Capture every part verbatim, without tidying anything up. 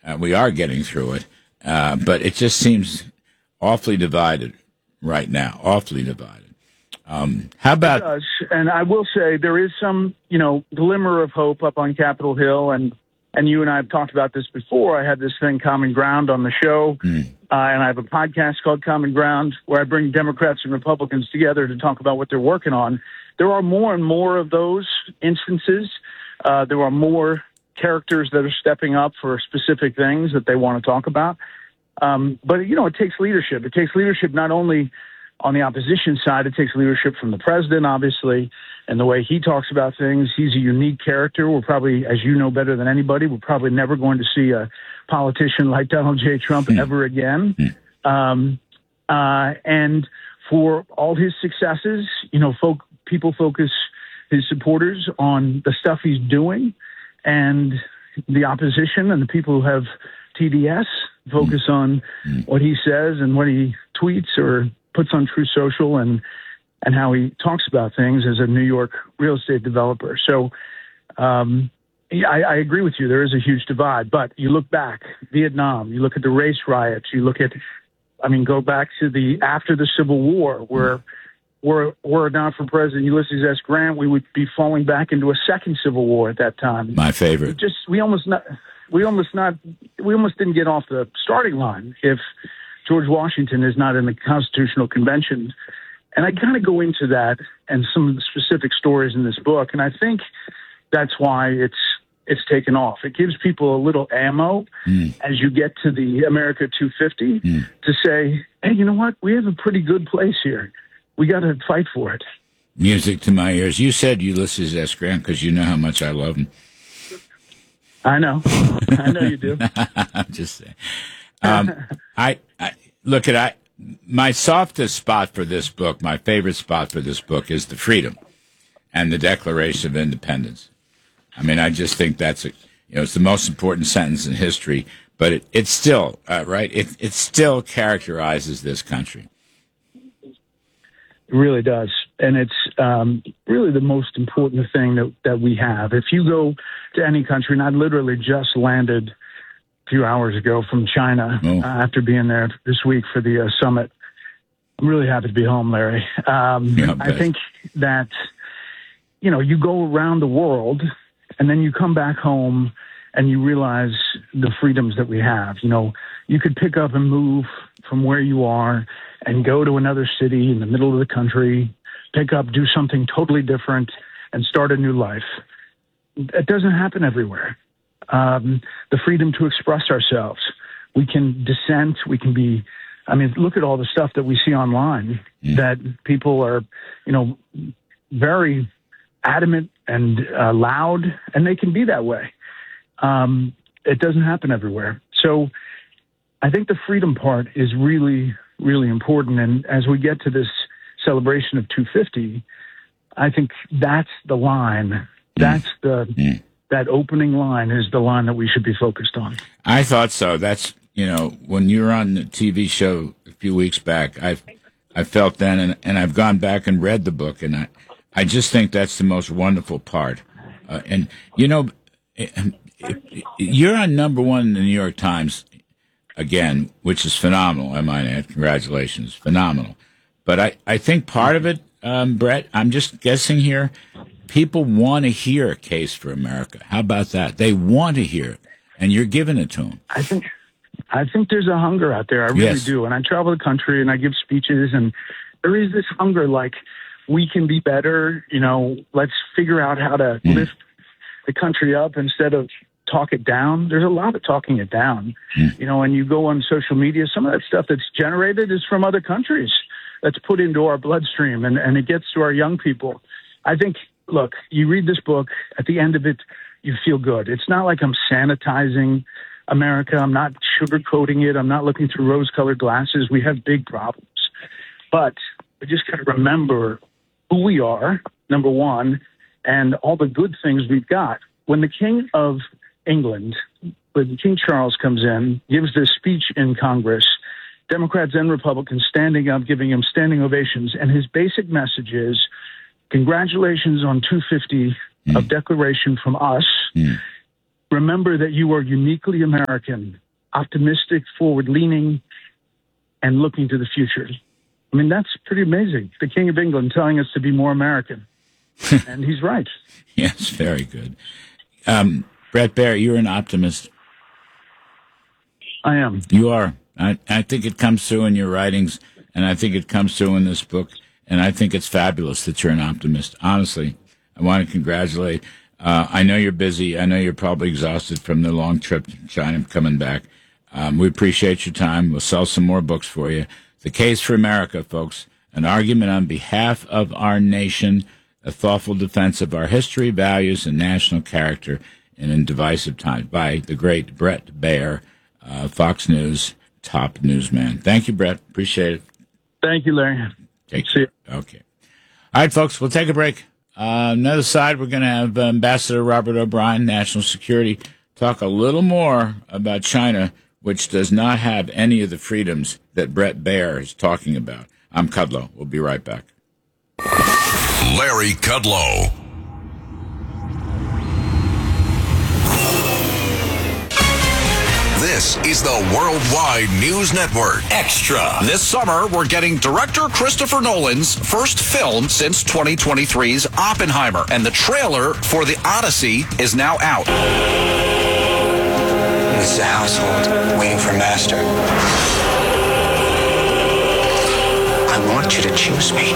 Uh, we are getting through it, uh, but it just seems awfully divided right now, awfully divided. Um, how about... It does. And I will say there is some, you know, glimmer of hope up on Capitol Hill, and And you and I have talked about this before. I had this thing, Common Ground, on the show, mm. uh, and I have a podcast called Common Ground where I bring Democrats and Republicans together to talk about what they're working on. There are more and more of those instances. Uh, there are more characters that are stepping up for specific things that they want to talk about. Um, but, you know, it takes leadership. It takes leadership not only on the opposition side, it takes leadership from the president, obviously, and the way he talks about things. He's a unique character. We're probably, as you know better than anybody, we're probably never going to see a politician like Donald J. Trump mm. ever again. Mm. Um, uh, and for all his successes, you know, folk, people focus his supporters on the stuff he's doing, and the opposition and the people who have T D S focus mm. on mm. what he says and what he tweets or puts on Truth Social, and and how he talks about things as a New York real estate developer. So um, I, I agree with you. There is a huge divide. But you look back, Vietnam, you look at the race riots, you look at, I mean, go back to the after the Civil War, where were were it not for President Ulysses S. Grant, we would be falling back into a second Civil War at that time. My favorite. We just we almost not we almost not we almost didn't get off the starting line if George Washington is not in the Constitutional Convention. And I kind of go into that and some of the specific stories in this book, and I think that's why it's it's taken off. It gives people a little ammo mm. as you get to the America two fifty mm. to say, hey, you know what? We have a pretty good place here. We got to fight for it. Music to my ears. You said Ulysses S. Grant because you know how much I love him. I know. I know you do. I'm just saying. Um, I, I look at I. My softest spot for this book, my favorite spot for this book, is the freedom and the Declaration of Independence. I mean, I just think that's a, you know, it's the most important sentence in history, but it, it's still uh, right. It it still characterizes this country. It really does, and it's um, really the most important thing that that we have. If you go to any country, and I literally just landed few hours ago from China oh. uh, after being there this week for the uh, summit. I'm really happy to be home, Larry. Um, yeah, I think that, you know, you go around the world and then you come back home and you realize the freedoms that we have. You know, you could pick up and move from where you are and go to another city in the middle of the country, pick up, do something totally different, and start a new life. It doesn't happen everywhere. Um, the freedom to express ourselves. We can dissent. We can be, I mean, look at all the stuff that we see online mm. that people are, you know, very adamant and uh, loud, and they can be that way. Um, it doesn't happen everywhere. So I think the freedom part is really, really important. And as we get to this celebration of two fifty, I think that's the line. That's the... Mm. That opening line is the line that we should be focused on. I thought so. That's, you know, when you were on the T V show a few weeks back, I I felt then, and, and I've gone back and read the book, and I, I just think that's the most wonderful part. Uh, and, you know, you're on number one in the New York Times, again, which is phenomenal, I might add. Congratulations. Phenomenal. But I, I think part of it, um, Brett, I'm just guessing here, people want to hear a case for America. How about that? They want to hear it, and you're giving it to them. I think, I think there's a hunger out there. I really yes. do. And I travel the country and I give speeches, and there is this hunger, like we can be better. You know, let's figure out how to mm. lift the country up instead of talk it down. There's a lot of talking it down. Mm. You know, and you go on social media, some of that stuff that's generated is from other countries. That's put into our bloodstream, and, and it gets to our young people. I think. Look, you read this book, at the end of it, you feel good. It's not like I'm sanitizing America. I'm not sugarcoating it. I'm not looking through rose-colored glasses. We have big problems. But we just got to remember who we are, number one, and all the good things we've got. When the King of England, when King Charles comes in, gives this speech in Congress, Democrats and Republicans standing up, giving him standing ovations, and his basic message is, congratulations on two fifty mm. of Declaration from us. Mm. remember that you are uniquely American, optimistic, forward-leaning, and looking to the future. I mean, that's pretty amazing. The King of England telling us to be more American. And he's right. Yes, very good. Um, Bret Baier, you're an optimist. I am. You are. I, I think it comes through in your writings, and I think it comes through in this book, and I think it's fabulous that you're an optimist. Honestly, I want to congratulate. Uh, I know you're busy. I know you're probably exhausted from the long trip to China coming back. Um, we appreciate your time. We'll sell some more books for you. The Case for America, folks, an argument on behalf of our nation, a thoughtful defense of our history, values, and national character in a divisive time, by the great Bret Baier, uh, Fox News top newsman. Thank you, Bret. Appreciate it. Thank you, Larry. Take See you. Okay. All right, folks, we'll take a break. Uh, on the other side, we're going to have Ambassador Robert O'Brien, National Security, talk a little more about China, which does not have any of the freedoms that Bret Baier is talking about. I'm Kudlow. We'll be right back. Larry Kudlow. This is the Worldwide News Network Extra. This summer, we're getting director Christopher Nolan's first film since twenty twenty-three's Oppenheimer, and the trailer for The Odyssey is now out. This is a household waiting for master. I want you to choose me.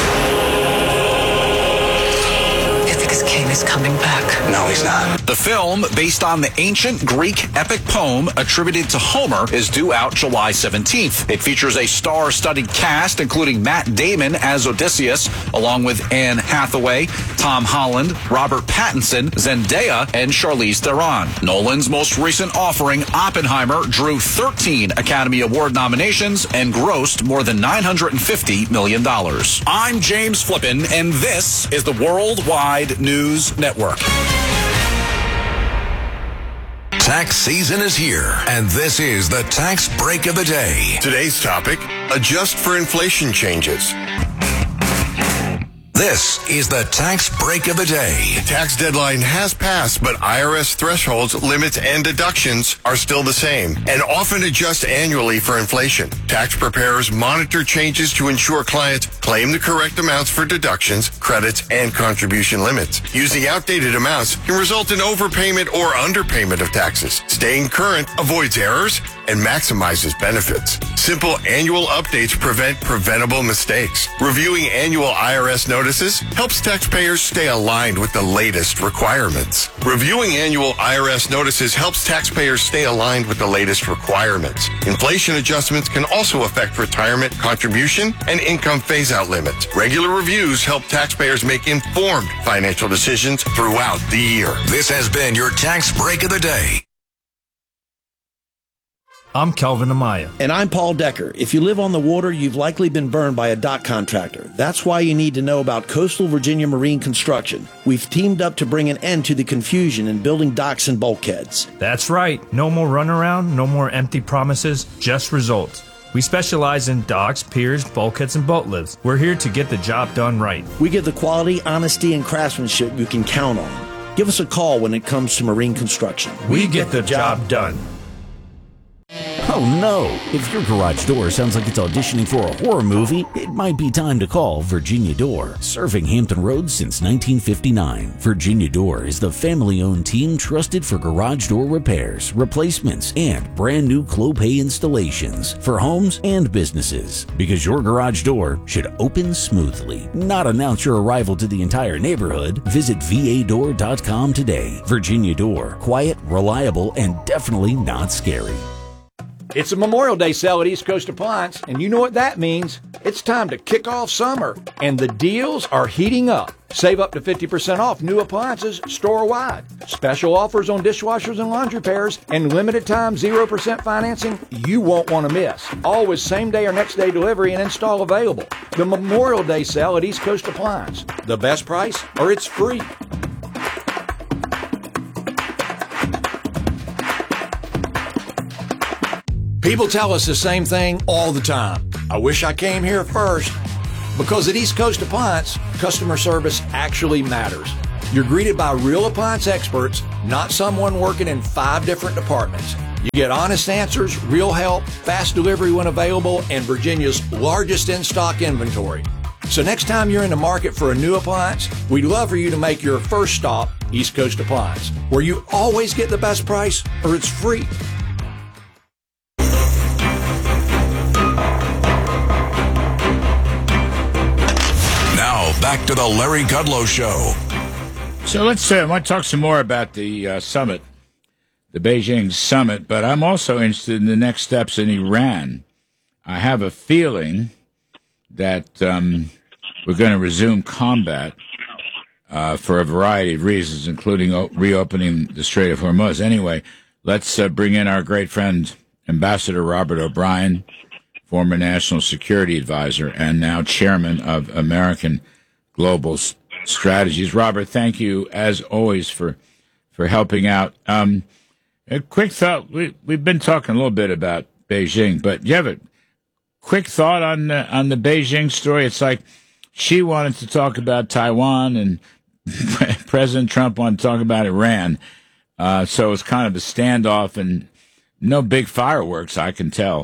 This king is coming back. No, he's not. The film, based on the ancient Greek epic poem attributed to Homer, is due out July seventeenth. It features a star-studded cast, including Matt Damon as Odysseus, along with Anne Hathaway, Tom Holland, Robert Pattinson, Zendaya, and Charlize Theron. Nolan's most recent offering, Oppenheimer, drew thirteen Academy Award nominations and grossed more than nine hundred fifty million dollars. I'm James Flippin, and this is the Worldwide News Network. Tax season is here, and this is the Tax Break of the Day. Today's topic, adjust for inflation changes. This is the Tax Break of the Day. The tax deadline has passed, but I R S thresholds, limits, and deductions are still the same and often adjust annually for inflation. Tax preparers monitor changes to ensure clients claim the correct amounts for deductions, credits, and contribution limits. Using outdated amounts can result in overpayment or underpayment of taxes. Staying current avoids errors and maximizes benefits. Simple annual updates prevent preventable mistakes. Reviewing annual I R S notices helps taxpayers stay aligned with the latest requirements. Reviewing annual I R S notices helps taxpayers stay aligned with the latest requirements. Inflation adjustments can also affect retirement contribution and income phase-out limits. Regular reviews help taxpayers make informed financial decisions throughout the year. This has been your Tax Break of the Day. I'm Kelvin Amaya. And I'm Paul Decker. If you live on the water, you've likely been burned by a dock contractor. That's why you need to know about Coastal Virginia Marine Construction. We've teamed up to bring an end to the confusion in building docks and bulkheads. That's right. No more runaround, no more empty promises, just results. We specialize in docks, piers, bulkheads, and boat lifts. We're here to get the job done right. We give the quality, honesty, and craftsmanship you can count on. Give us a call when it comes to marine construction. We, we get, get the, the job, job done. Oh no! If your garage door sounds like it's auditioning for a horror movie, it might be time to call Virginia Door. Serving Hampton Roads since nineteen fifty-nine, Virginia Door is the family-owned team trusted for garage door repairs, replacements, and brand new Clopay installations for homes and businesses. Because your garage door should open smoothly, not announce your arrival to the entire neighborhood. Visit V A door dot com today. Virginia Door. Quiet, reliable, and definitely not scary. It's a Memorial Day sale at East Coast Appliance, and you know what that means. It's time to kick off summer, and the deals are heating up. Save up to fifty percent off new appliances store-wide. Special offers on dishwashers and laundry pairs, and limited time zero percent financing you won't want to miss. Always same-day or next-day delivery and install available. The Memorial Day sale at East Coast Appliance. The best price, or it's free. People tell us the same thing all the time. I wish I came here first. Because at East Coast Appliance, customer service actually matters. You're greeted by real appliance experts not someone working in five different departments. You get honest answers, real help, fast delivery when available, and Virginia's largest in-stock inventory. So next time you're in the market for a new appliance, we'd love for you to make your first stop East Coast Appliance, where you always get the best price or it's free. Now, back to the Larry Kudlow Show. So let's uh, I want to talk some more about the uh, summit, the Beijing summit, but I'm also interested in the next steps in Iran. I have a feeling that um, we're going to resume combat uh, for a variety of reasons, including o- reopening the Strait of Hormuz. Anyway, let's uh, bring in our great friend, Ambassador Robert O'Brien, former National Security Advisor and now Chairman of American Global S- Strategies. Robert, thank you, as always, for for helping out. Um, a quick thought. We, we've been talking a little bit about Beijing, but you have a quick thought on the, on the Beijing story? It's like she wanted to talk about Taiwan and President Trump wanted to talk about Iran. Uh, so it's kind of a standoff and no big fireworks, I can tell.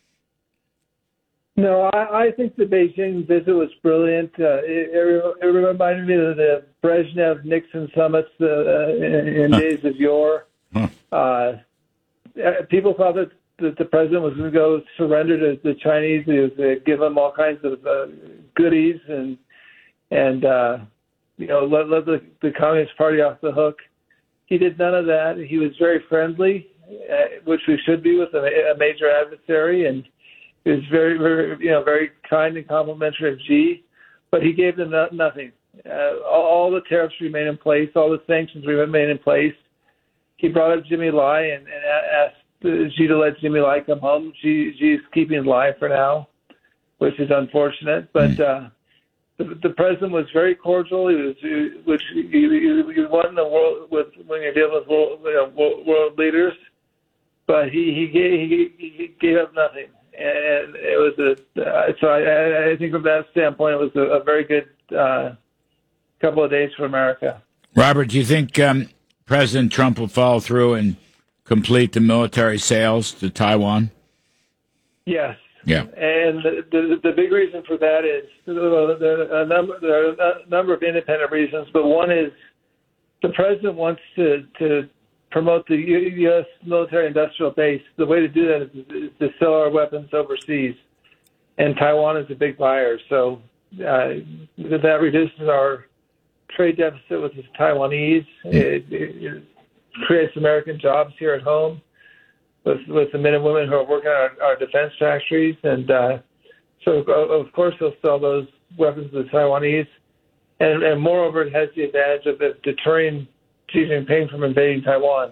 No, I, I think the Beijing visit was brilliant. Uh, it, it reminded me of the Brezhnev-Nixon summits uh, in, in huh. days of yore. Huh. Uh, people thought that, that the president was going to go surrender to the Chinese. He was going to give them all kinds of uh, goodies and, and uh, you know, let, let the, the Communist Party off the hook. He did none of that. He was very friendly, uh, which we should be with a, a major adversary, and he was very, very, you know, very kind and complimentary of Xi, but he gave them no, nothing. Uh, all, all the tariffs remain in place. All the sanctions remain in place. He brought up Jimmy Lai and, and asked Xi to let Jimmy Lai come home. Xi, Xi's keeping Lai for now, which is unfortunate. But uh, the, the president was very cordial. He was, which you, you won the world with when you're dealing with world, you know, world, world leaders. But he he gave he, he gave up nothing. And it was a uh, so I, I think from that standpoint, it was a, a very good uh, couple of days for America. Robert, do you think um, President Trump will follow through and complete the military sales to Taiwan? Yes. Yeah. And the the, the big reason for that is uh, there are a number there are a number of independent reasons, but one is the president wants to to. promote the U S military industrial base. The way to do that is, is to sell our weapons overseas, and Taiwan is a big buyer. So uh, that reduces our trade deficit with the Taiwanese. It, it, it creates American jobs here at home with, with the men and women who are working on our, our defense factories. And uh, so, of course, they'll sell those weapons to the Taiwanese. And, and moreover, it has the advantage of deterring Xi Jinping from invading Taiwan.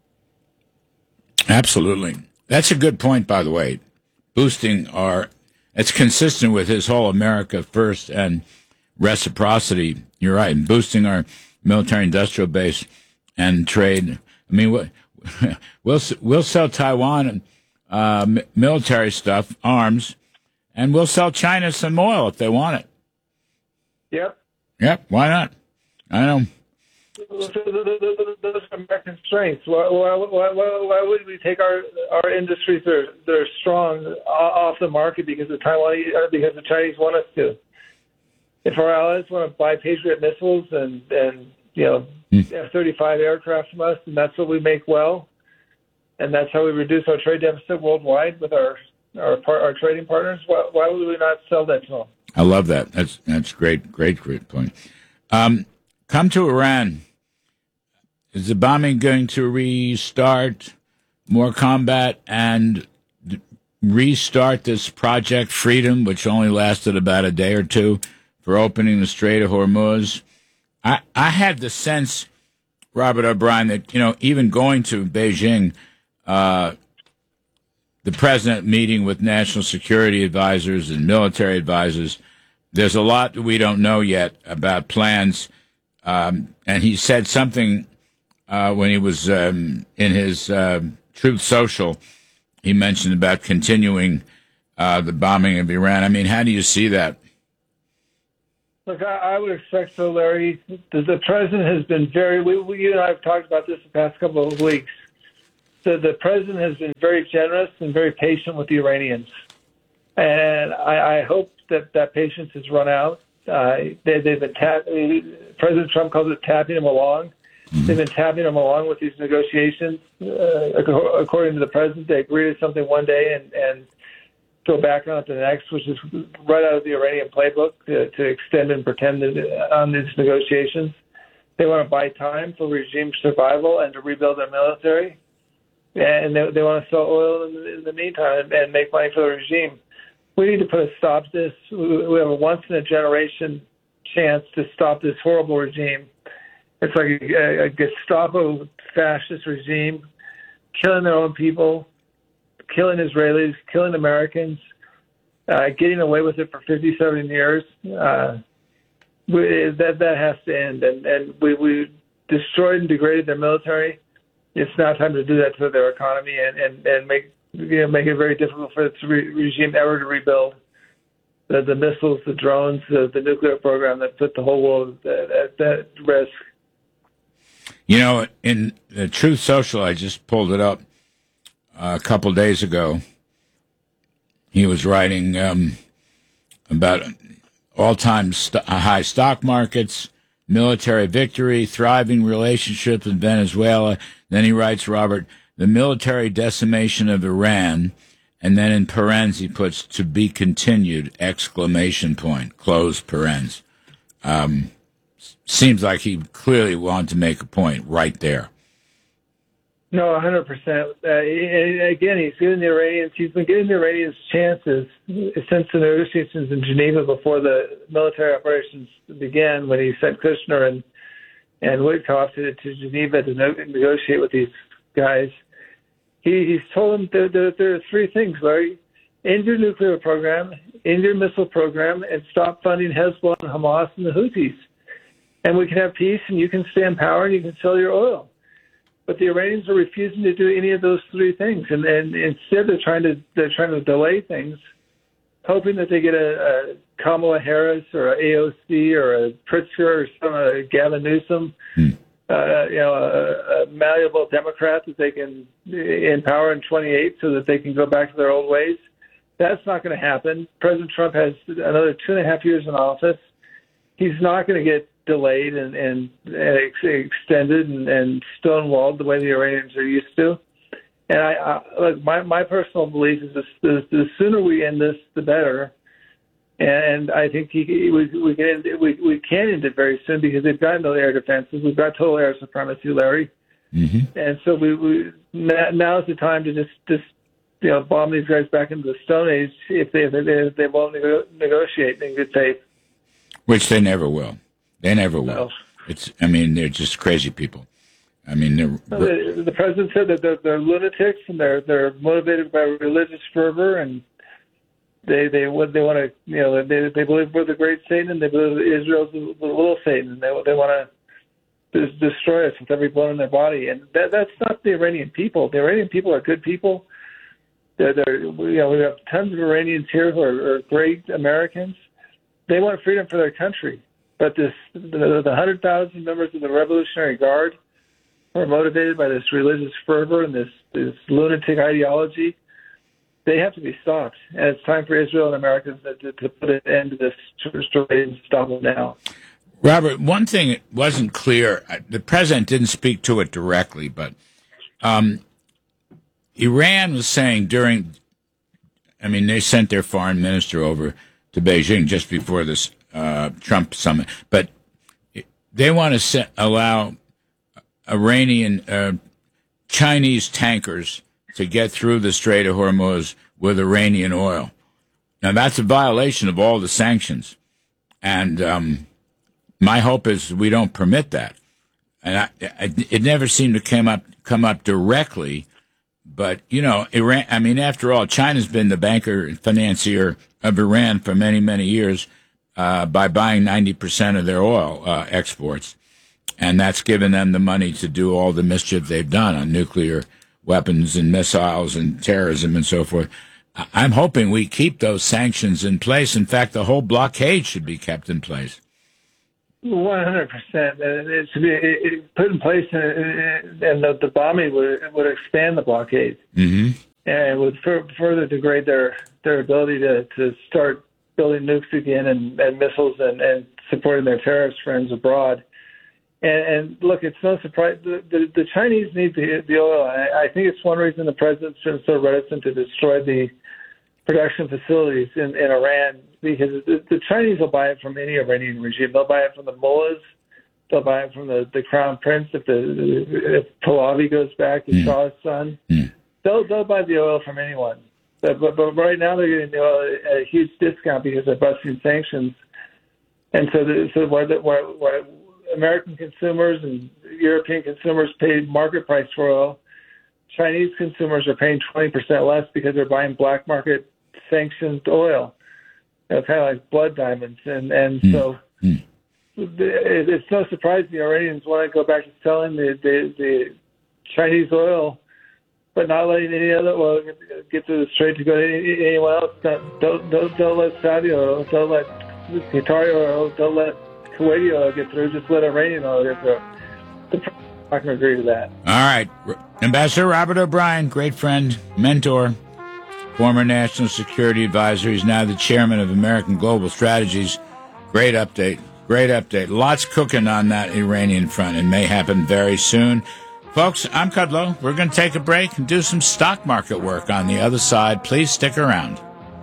Absolutely. That's a good point, by the way. Boosting our, it's consistent with his whole America first and reciprocity. You're right. Boosting our military industrial base and trade. I mean, we'll, we'll sell Taiwan uh, military stuff, arms, and we'll sell China some oil if they want it. Yep. Yep. Why not? I know. Those are American strengths. Why, why, why, why would we take our our industries that are, that are strong off the market because the Taiwanese, because the Chinese want us to? If our allies want to buy Patriot missiles and and you know F thirty-five aircraft from us, and that's what we make well, and that's how we reduce our trade deficit worldwide with our our our trading partners. Why, why would we not sell that to them? I love that. That's that's great, great, great point. Um, Come to Iran. Is the bombing going to restart more combat and d- restart this Project Freedom, which only lasted about a day or two, for opening the Strait of Hormuz? I, I had the sense, Robert O'Brien, that, you know, even going to Beijing, uh, the president meeting with national security advisors and military advisors, there's a lot that we don't know yet about plans. Um, and he said something uh, when he was um, in his uh, Truth Social. He mentioned about continuing uh, the bombing of Iran. I mean, how do you see that? Look, I, I would expect so, Larry. The, the president has been very. We, we, you and I have talked about this the past couple of weeks. The, the president has been very generous and very patient with the Iranians, and I, I hope that that patience has run out. Uh, they, they've been tap, President Trump calls it tapping them along. They've been tapping them along with these negotiations. Uh, according to the president, they agree to something one day and, and go back on it the next, which is right out of the Iranian playbook to, to extend and pretend on these negotiations. They want to buy time for regime survival and to rebuild their military. And they, they want to sell oil in the, in the meantime and make money for the regime. We need to put a stop to this. We have a once-in-a-generation chance to stop this horrible regime. It's like a, a Gestapo fascist regime, killing their own people, killing Israelis, killing Americans, uh, getting away with it for fifty-seven years. Uh, we, that that has to end. And, and we, we destroyed and degraded their military. It's now time to do that to their economy and, and, and make you know, make it very difficult for the re- regime ever to rebuild. The, the missiles, the drones, the, the nuclear program that put the whole world at, at that risk. You know, in the Truth Social, I just pulled it up uh, a couple days ago. He was writing um, about all-time st- high stock markets, military victory, thriving relationships with Venezuela. Then he writes, Robert, the military decimation of Iran, and then in parens he puts to be continued, exclamation point, close parens. Um, seems like he clearly wanted to make a point right there. No, one hundred percent. Uh, again, he's giving the Iranians, he's been giving the Iranians chances since the negotiations in Geneva before the military operations began, when he sent Kushner and, and Witkoff to, to Geneva to no, negotiate with these guys. He, he's told them there, there, there are three things, Larry. End your nuclear program, end your missile program, and stop funding Hezbollah and Hamas and the Houthis. And we can have peace, and you can stay in power, and you can sell your oil. But the Iranians are refusing to do any of those three things, and, and instead they're trying to they're trying to delay things, hoping that they get a, a Kamala Harris or a AOC or a Pritzker or some uh, Gavin Newsom, hmm. uh, you know, a, a malleable Democrat that they can empower in twenty-eight so that they can go back to their old ways. That's not going to happen. President Trump has another two and a half years in office. He's not going to get delayed and, and, and ex- extended and, and stonewalled the way the Iranians are used to. And I, I look, my, my personal belief is this, the, the sooner we end this, the better. And I think he, we, we, can end, we, we can end it very soon because they've got no air defenses. We've got total air supremacy, Larry. Mm-hmm. And so we, we now is the time to just, just you know, bomb these guys back into the Stone Age if they, if they, if they won't nego- negotiate in good faith. Which they never will. They never will. No. It's. I mean, they're just crazy people. I mean, they're. The, the president said that they're, they're lunatics and they're they're motivated by religious fervor, and they they what they want to you know they they believe we're the great Satan and they believe Israel's the, the little Satan. They they want to destroy us with every bone in their body, and that that's not the Iranian people. The Iranian people are good people. They're, they're you know we have tons of Iranians here who are, are great Americans. They want freedom for their country. But this, the, the one hundred thousand members of the Revolutionary Guard who are motivated by this religious fervor and this, this lunatic ideology, they have to be stopped. And it's time for Israel and Americans to, to put an end to this story and stop it now. Robert, one thing that wasn't clear, the president didn't speak to it directly, but um, Iran was saying during, I mean, they sent their foreign minister over to Beijing just before this Uh, Trump summit, but they want to set, allow Iranian, uh, Chinese tankers to get through the Strait of Hormuz with Iranian oil. Now, that's a violation of all the sanctions, and um, my hope is we don't permit that. And I, I, it never seemed to come up come up directly, but you know, Iran. I mean, after all, China's been the banker and financier of Iran for many, many years. Uh, by buying ninety percent of their oil uh, exports. And that's given them the money to do all the mischief they've done on nuclear weapons and missiles and terrorism and so forth. I'm hoping we keep those sanctions in place. In fact, the whole blockade should be kept in place. one hundred percent. It should be it, it put in place, and, and the, the bombing would would expand the blockade, mm-hmm. and would f- further degrade their, their ability to, to start building nukes again and, and missiles and, and supporting their terrorist friends abroad. And, and look, it's no surprise. The, the, the Chinese need the, the oil. I, I think it's one reason the president's been so reticent to destroy the production facilities in, in Iran, because the, the Chinese will buy it from any Iranian regime. They'll buy it from the mullahs. They'll buy it from the, the crown prince if the if Pahlavi goes back, the mm. Shah's son. Mm. They'll they'll buy the oil from anyone. But, but but right now they're getting the oil at a huge discount because they're busting sanctions. And so the, so where, the, where, where American consumers and European consumers pay market price for oil, Chinese consumers are paying twenty percent less because they're buying black market sanctioned oil. You know, kind of like blood diamonds. And, and mm. so mm. it's no surprise the Iranians want to go back to selling the, the, the Chinese oil, but not letting any other oil get, get to the strait to go to any, anyone else. Don't, don't, don't, don't let Saudi oil, don't let Qatari oil, don't let Kuwaiti oil get through, just let Iranian oil get through. The president's not going to agree to that. All right. Ambassador Robert O'Brien, great friend, mentor, former National Security Advisor. He's now the chairman of American Global Strategies. Great update. Great update. Lots cooking on that Iranian front. It may happen very soon. Folks, I'm Kudlow. We're going to take a break and do some stock market work on the other side. Please stick around.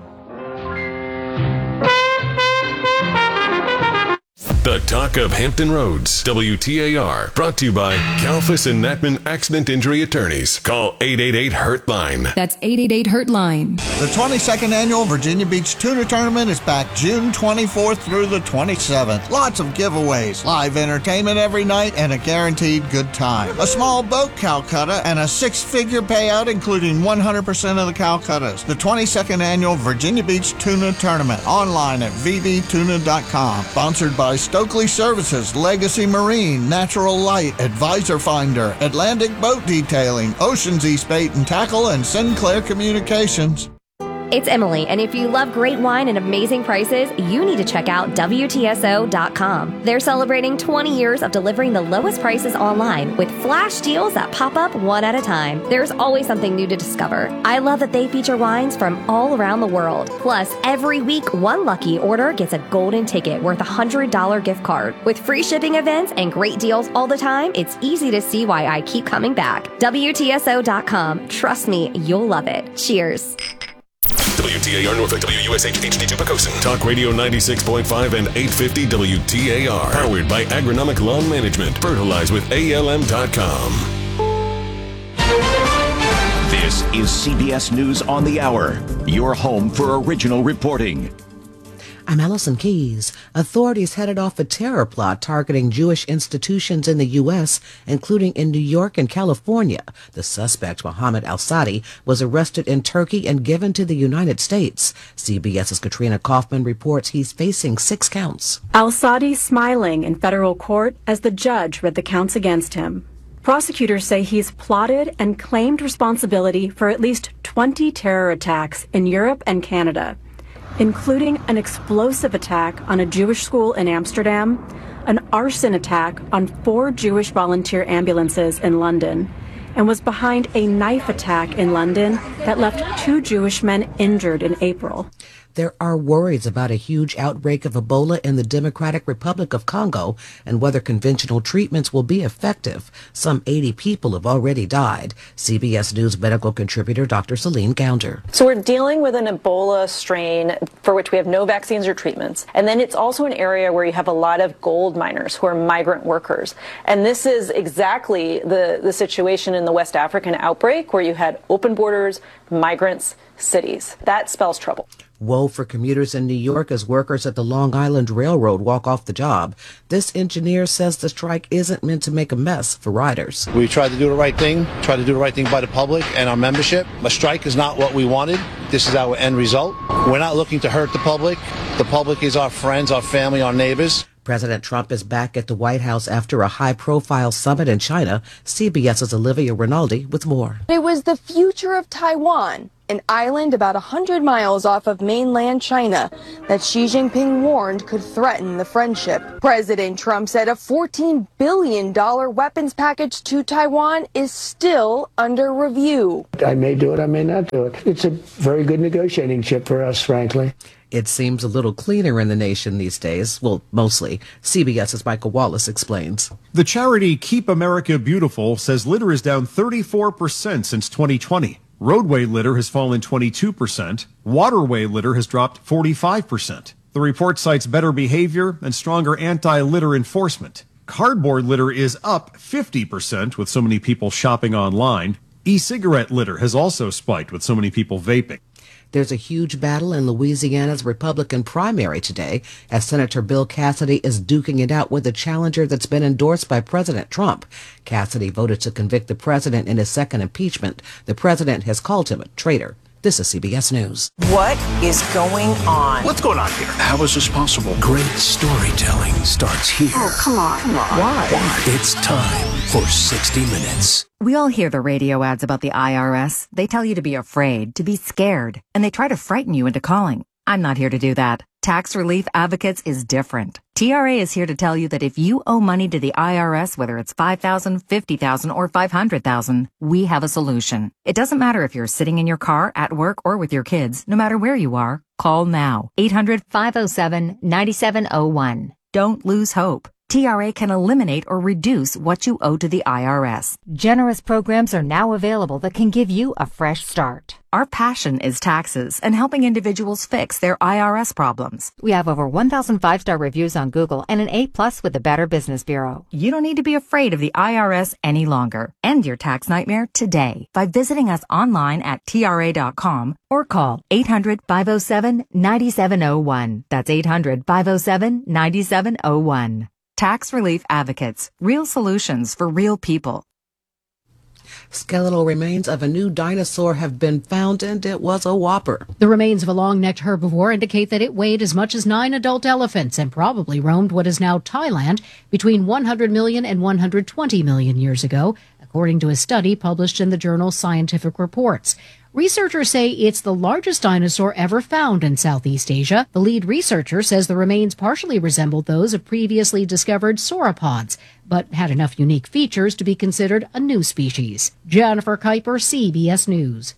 The Talk of Hampton Roads, W T A R, brought to you by Kalfas and Natman Accident Injury Attorneys. Call eight eight eight, hurt line. That's eight eight eight, hurt line. The twenty-second Annual Virginia Beach Tuna Tournament is back June twenty-fourth through the twenty-seventh. Lots of giveaways, live entertainment every night, and a guaranteed good time. A small boat Calcutta and a six-figure payout, including one hundred percent of the Calcuttas. The twenty-second Annual Virginia Beach Tuna Tournament, online at v b tuna dot com. Sponsored by Stokely Services, Legacy Marine, Natural Light, Advisor Finder, Atlantic Boat Detailing, Oceans East Bait and Tackle, and Sinclair Communications. It's Emily, and if you love great wine and amazing prices, you need to check out W T S O dot com. They're celebrating twenty years of delivering the lowest prices online with flash deals that pop up one at a time. There's always something new to discover. I love that they feature wines from all around the world. Plus, every week, one lucky order gets a golden ticket worth a one hundred dollars gift card. With free shipping events and great deals all the time, it's easy to see why I keep coming back. W T S O dot com. Trust me, you'll love it. Cheers. W T A R Norfolk, W U S H H D two Pocosin. Talk Radio ninety-six point five and eight fifty W T A R. Powered by Agronomic Lawn Management. Fertilize with A L M dot com. This is C B S News on the Hour, your home for original reporting. I'm Allison Keyes. Authorities headed off a terror plot targeting Jewish institutions in the U S, including in New York and California. The suspect, Mohammed al-Sadi, was arrested in Turkey and given to the United States. CBS's Katrina Kaufman reports he's facing six counts. Al-Sadi smiling in federal court as the judge read the counts against him. Prosecutors say he's plotted and claimed responsibility for at least twenty terror attacks in Europe and Canada, including an explosive attack on a Jewish school in Amsterdam, an arson attack on four Jewish volunteer ambulances in London, and was behind a knife attack in London that left two Jewish men injured in April. There are worries about a huge outbreak of Ebola in the Democratic Republic of Congo and whether conventional treatments will be effective. Some eighty people have already died. C B S News medical contributor Doctor Celine Gounder. So we're dealing with an Ebola strain for which we have no vaccines or treatments. And then it's also an area where you have a lot of gold miners who are migrant workers. And this is exactly the, the situation in the West African outbreak where you had open borders, migrants, cities. That spells trouble. Woe for commuters in New York as workers at the Long Island Railroad walk off the job. This engineer says the strike isn't meant to make a mess for riders. We tried to do the right thing, tried to do the right thing by the public and our membership. A strike is not what we wanted. This is our end result. We're not looking to hurt the public. The public is our friends, our family, our neighbors. President Trump is back at the White House after a high-profile summit in China. CBS's Olivia Rinaldi with more. It was the future of Taiwan an island about one hundred miles off of mainland China that Xi Jinping warned could threaten the friendship. President Trump said a fourteen billion dollars weapons package to Taiwan is still under review. I may do it, I may not do it. It's a very good negotiating chip for us, frankly. It seems a little cleaner in the nation these days. Well, mostly. CBS's Michael Wallace explains. The charity Keep America Beautiful says litter is down thirty-four percent since twenty twenty. Roadway litter has fallen twenty-two percent. Waterway litter has dropped forty-five percent. The report cites better behavior and stronger anti-litter enforcement. Cardboard litter is up fifty percent with so many people shopping online. E-cigarette litter has also spiked with so many people vaping. There's a huge battle in Louisiana's Republican primary today as Senator Bill Cassidy is duking it out with a challenger that's been endorsed by President Trump. Cassidy voted to convict the president in his second impeachment. The president has called him a traitor. This is C B S News. What is going on? What's going on here? How is this possible? Great storytelling starts here. Oh, come on. Come on. Why? Why? It's time for sixty minutes. We all hear the radio ads about the I R S. They tell you to be afraid, to be scared, and they try to frighten you into calling. I'm not here to do that. Tax Relief Advocates is different. T R A is here to tell you that if you owe money to the I R S, whether it's five thousand dollars, fifty thousand dollars, or five hundred thousand dollars, we have a solution. It doesn't matter if you're sitting in your car, at work, or with your kids. No matter where you are, call now. eight hundred, five oh seven, nine seven oh one. Don't lose hope. T R A can eliminate or reduce what you owe to the I R S. Generous programs are now available that can give you a fresh start. Our passion is taxes and helping individuals fix their I R S problems. We have over one thousand five-star reviews on Google and an A plus with the Better Business Bureau. You don't need to be afraid of the I R S any longer. End your tax nightmare today by visiting us online at T R A dot com or call eight hundred, five oh seven, nine seven oh one. That's eight hundred, five oh seven, nine seven oh one. Tax Relief Advocates. Real solutions for real people. Skeletal remains of a new dinosaur have been found, and it was a whopper. The remains of a long-necked herbivore indicate that it weighed as much as nine adult elephants and probably roamed what is now Thailand between one hundred million and one hundred twenty million years ago, according to a study published in the journal Scientific Reports. Researchers say it's the largest dinosaur ever found in Southeast Asia. The lead researcher says the remains partially resembled those of previously discovered sauropods, but had enough unique features to be considered a new species. Jennifer Kuiper, C B S News.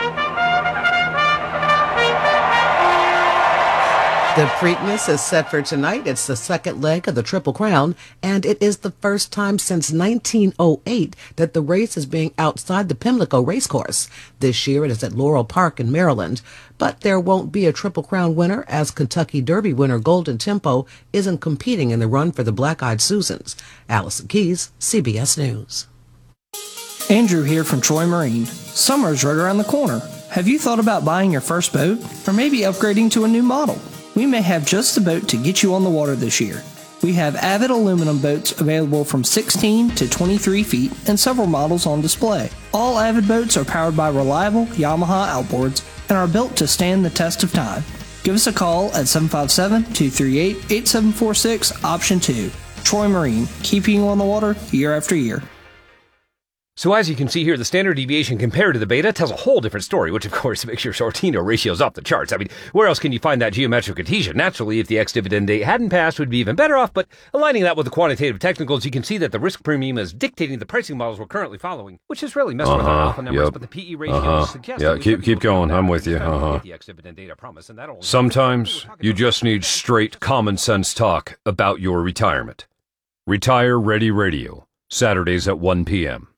The Preakness is set for tonight. It's the second leg of the Triple Crown, and it is the first time since nineteen oh eight that the race is being outside the Pimlico Racecourse. This year it is at Laurel Park in Maryland, but there won't be a Triple Crown winner as Kentucky Derby winner Golden Tempo isn't competing in the run for the Black-Eyed Susans. Allison Keys, C B S News. Andrew here from Troy Marine. Summer's right around the corner. Have you thought about buying your first boat or maybe upgrading to a new model? We may have just the boat to get you on the water this year. We have Avid aluminum boats available from sixteen to twenty-three feet and several models on display. All Avid boats are powered by reliable Yamaha outboards and are built to stand the test of time. Give us a call at seven five seven, two three eight, eight seven four six, option two. Troy Marine, keeping you on the water year after year. So as you can see here, the standard deviation compared to the beta tells a whole different story, which of course makes your Sortino ratios off the charts. I mean, where else can you find that geometric adhesion? Naturally, if the ex-dividend date hadn't passed, we'd be even better off, but aligning that with the quantitative technicals, you can see that the risk premium is dictating the pricing models we're currently following, which is really messing uh-huh, with our alpha numbers, yep. but the P E ratios uh-huh. suggest... Yeah, keep, keep going, I'm with you. Uh-huh. Sometimes you just need straight common sense talk about your retirement. Retire Ready Radio, Saturdays at one p.m.